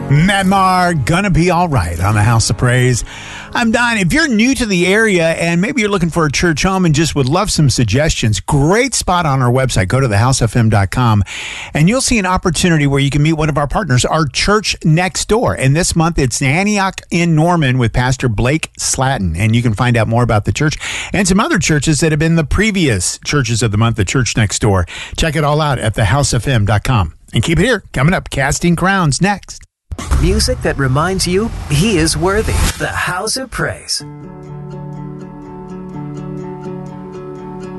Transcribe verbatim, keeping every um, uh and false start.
Medmar, gonna be all right on the House of Praise. I'm Don. If you're new to the area and maybe you're looking for a church home and just would love some suggestions, great spot on our website. Go to the house f m dot com and you'll see an opportunity where you can meet one of our partners, our church next door. And this month it's Antioch in Norman with Pastor Blake Slatton. And you can find out more about the church and some other churches that have been the previous churches of the month, the church next door. Check it all out at the house f m dot com. And keep it here. Coming up, Casting Crowns next. Music that reminds you he is worthy. The House of Praise.